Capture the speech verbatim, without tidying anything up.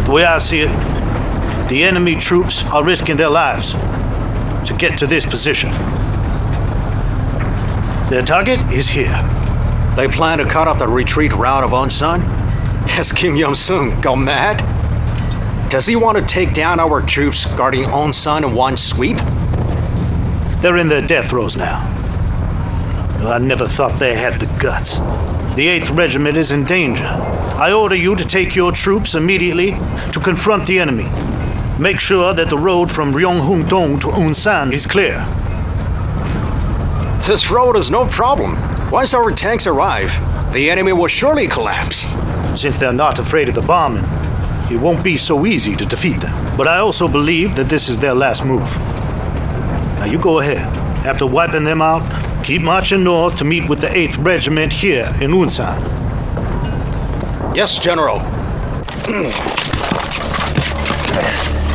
The way I see it, the enemy troops are risking their lives to get to this position. Their target is here. They plan to cut off the retreat route of Onsan? Has Kim Yong-sung gone mad? Does he want to take down our troops guarding Onsan in one sweep? They're in their death throes now. I never thought they had the guts. The eighth Regiment is in danger. I order you to take your troops immediately to confront the enemy. Make sure that the road from Ryonghung-dong to Unsan is clear. This road is no problem. Once our tanks arrive, the enemy will surely collapse. Since they're not afraid of the bombing, it won't be so easy to defeat them. But I also believe that this is their last move. Now you go ahead. After wiping them out, keep marching north to meet with the eighth Regiment here in Unsan. Yes, General.